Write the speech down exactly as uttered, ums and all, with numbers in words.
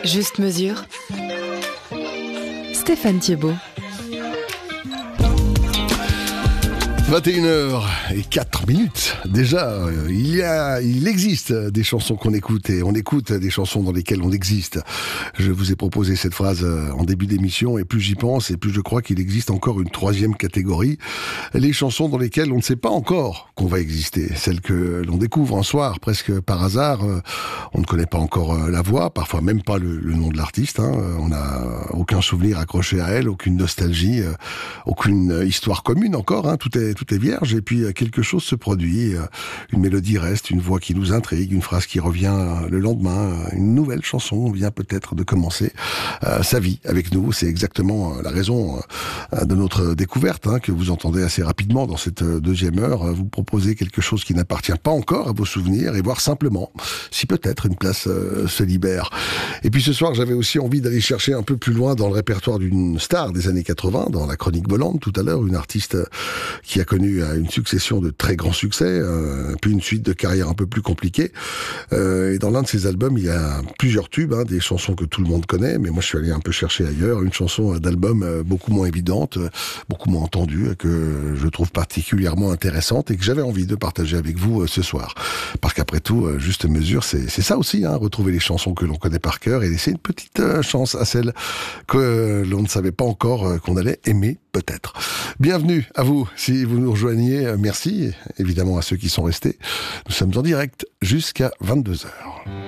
Juste mesure. Stéphane Thiebaud. vingt et une heures et quatre minutes. Déjà, euh, il y a, il existe des chansons qu'on écoute et on écoute des chansons dans lesquelles on existe. Je vous ai proposé cette phrase euh, en début d'émission et plus j'y pense et plus je crois qu'il existe encore une troisième catégorie. Les chansons dans lesquelles on ne sait pas encore qu'on va exister. Celles que l'on découvre un soir presque par hasard. Euh, on ne connaît pas encore euh, la voix, parfois même pas le, le nom de l'artiste. Hein. On n'a aucun souvenir accroché à elle, aucune nostalgie, euh, aucune histoire commune encore. Hein. Tout est tout est vierge et puis quelque chose se produit, une mélodie reste, une voix qui nous intrigue, une phrase qui revient le lendemain, une nouvelle chanson vient peut-être de commencer euh, sa vie avec nous. C'est exactement la raison euh, de notre découverte hein, que vous entendez assez rapidement dans cette deuxième heure. Vous proposez quelque chose qui n'appartient pas encore à vos souvenirs et voir simplement si peut-être une place euh, se libère. Et puis ce soir, j'avais aussi envie d'aller chercher un peu plus loin dans le répertoire d'une star des années quatre-vingts, dans la chronique volante tout à l'heure, une artiste qui a connu une succession de très grands succès, euh, puis une suite de carrières un peu plus compliquées. Euh, et dans l'un de ses albums, il y a plusieurs tubes, hein, des chansons que tout le monde connaît, mais moi je suis allé un peu chercher ailleurs, une chanson d'album euh, beaucoup moins évidente, euh, beaucoup moins entendue, que je trouve particulièrement intéressante et que j'avais envie de partager avec vous euh, ce soir. Parce qu'après tout, euh, juste mesure, c'est, c'est ça aussi, hein, retrouver les chansons que l'on connaît par cœur et laisser une petite euh, chance à celles que euh, l'on ne savait pas encore euh, qu'on allait aimer peut-être. Bienvenue à vous, si vous nous rejoignez, merci évidemment à ceux qui sont restés. Nous sommes en direct jusqu'à vingt-deux heures.